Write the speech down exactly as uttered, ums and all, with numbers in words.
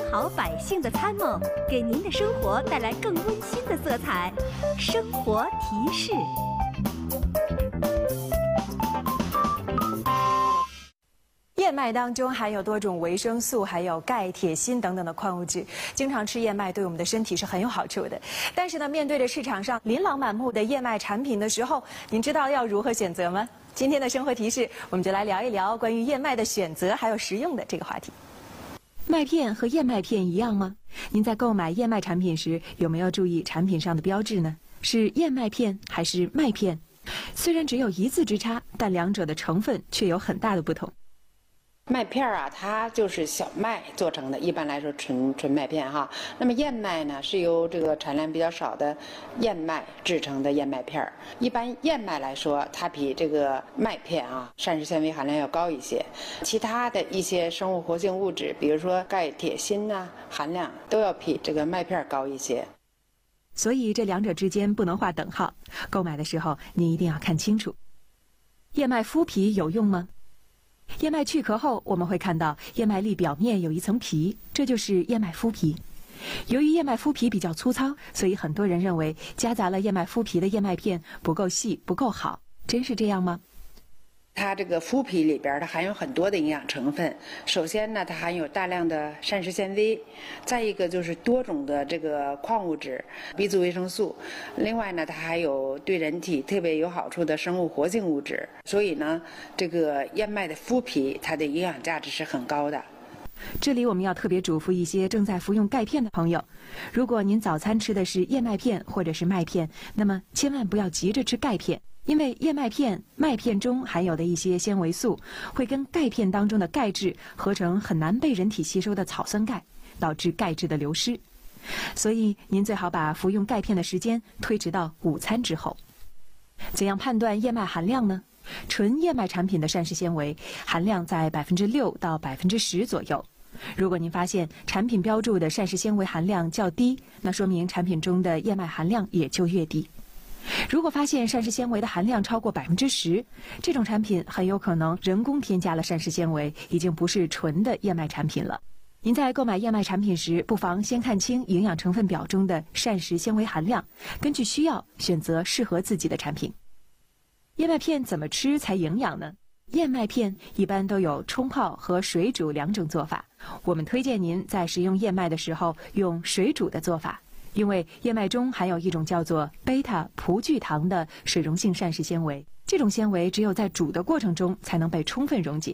好百姓的参谋，给您的生活带来更温馨的色彩。生活提示。 燕麦当中含有多种维生素，还有钙、铁、锌等等的矿物质，经常吃燕麦对我们的身体是很有好处的。但是呢，面对着市场上琳琅满目的燕麦产品的时候，您知道要如何选择吗？今天的生活提示，我们就来聊一聊关于燕麦的选择还有食用的这个话题。麦片和燕麦片一样吗？您在购买燕麦产品时，有没有注意产品上的标志呢？是燕麦片还是麦片？虽然只有一字之差，但两者的成分却有很大的不同。 麦片儿啊，它就是小麦做成的，一般来说纯纯麦片哈。那么燕麦呢，是由这个产量比较少的燕麦制成的燕麦片儿。一般燕麦来说，它比这个麦片啊，膳食纤维含量要高一些。其他的一些生物活性物质，比如说钙、铁、锌呐、含量都要比这个麦片高一些。 所以这两者之间不能画等号。购买的时候，您一定要看清楚。燕麦麸皮有用吗？燕麦去壳后，我们会看到燕麦粒表面有一层皮，这就是燕麦麸皮。由于燕麦麸皮比较粗糙，所以很多人认为夹杂了燕麦麸皮的燕麦片不够细、不够好。真是这样吗？ 它这个麸皮里边它含有很多的营养成分。首先呢，它含有大量的膳食纤维，再一个就是多种的这个矿物质、B 族维生素。另外呢，它还有对人体特别有好处的生物活性物质。所以呢，这个燕麦的麸皮它的营养价值是很高的。 这里我们要特别嘱咐一些正在服用钙片的朋友，如果您早餐吃的是燕麦片或者是麦片，那么千万不要急着吃钙片。因为燕麦片、麦片中含有的一些纤维素，会跟钙片当中的钙质合成很难被人体吸收的草酸钙，导致钙质的流失。所以您最好把服用钙片的时间推迟到午餐之后。怎样判断燕麦含量呢？纯燕麦产品的膳食纤维含量在百分之六到百分之十左右。如果您发现产品标注的膳食纤维含量较低，那说明产品中的燕麦含量也就越低。如果发现膳食纤维的含量超过百分之十，这种产品很有可能人工添加了膳食纤维，已经不是纯的燕麦产品了。您在购买燕麦产品时，不妨先看清营养成分表中的膳食纤维含量，根据需要选择适合自己的产品。燕麦片怎么吃才营养呢？燕麦片一般都有冲泡和水煮两种做法，我们推荐您在食用燕麦的时候用水煮的做法。因为燕麦中含有一种叫做贝塔葡聚糖的水溶性膳食纤维，这种纤维只有在煮的过程中才能被充分溶解。